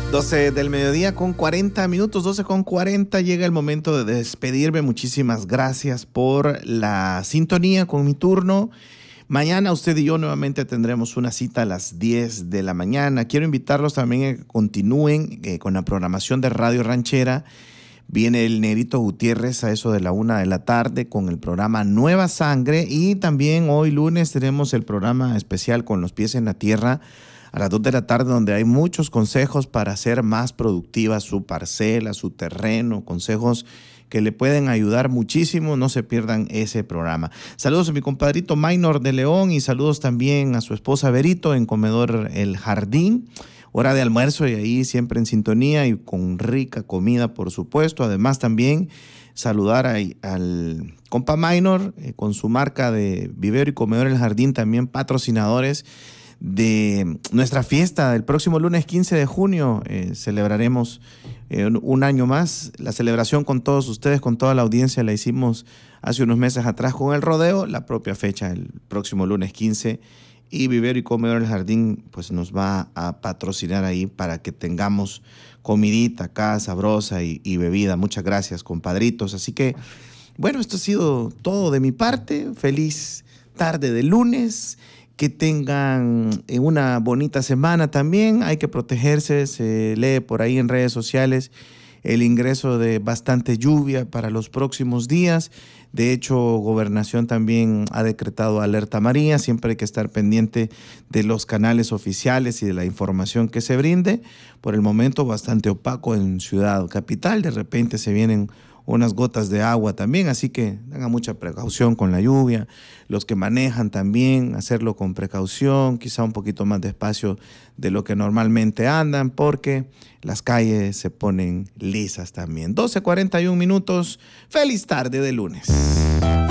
12 del mediodía con 40 minutos, 12 con 40, llega el momento de despedirme. Muchísimas gracias por la sintonía con mi turno. Mañana usted y yo nuevamente tendremos una cita a las 10 de la mañana. Quiero invitarlos también a que continúen con la programación de Radio Ranchera. Viene el Negrito Gutiérrez a eso de la 1 de la tarde con el programa Nueva Sangre. Y también hoy lunes tenemos el programa especial Con los Pies en la Tierra a las 2 de la tarde, donde hay muchos consejos para hacer más productiva su parcela, su terreno, consejos que le pueden ayudar muchísimo. No se pierdan ese programa. Saludos a mi compadrito Maynor de León y saludos también a su esposa Berito en Comedor El Jardín. Hora de almuerzo y ahí siempre en sintonía y con rica comida, por supuesto. Además también saludar al compa Maynor con su marca de Vivero y Comedor El Jardín, también patrocinadores de nuestra fiesta del próximo lunes 15 de junio. Celebraremos un año más. La celebración con todos ustedes, con toda la audiencia, la hicimos hace unos meses atrás con el rodeo. La propia fecha, el próximo lunes 15. Y Vivero y Comedor El Jardín pues nos va a patrocinar ahí para que tengamos comidita acá sabrosa y bebida. Muchas gracias, compadritos. Así que, bueno, esto ha sido todo de mi parte. Feliz tarde de lunes. Que tengan una bonita semana también. Hay que protegerse. Se lee por ahí en redes sociales el ingreso de bastante lluvia para los próximos días. De hecho, Gobernación también ha decretado alerta amarilla. Siempre hay que estar pendiente de los canales oficiales y de la información que se brinde. Por el momento bastante opaco en Ciudad Capital. De repente se vienen unas gotas de agua también, así que tengan mucha precaución con la lluvia. Los que manejan también, hacerlo con precaución, quizá un poquito más despacio de lo que normalmente andan, porque las calles se ponen lisas también. 12:41 minutos, feliz tarde de lunes.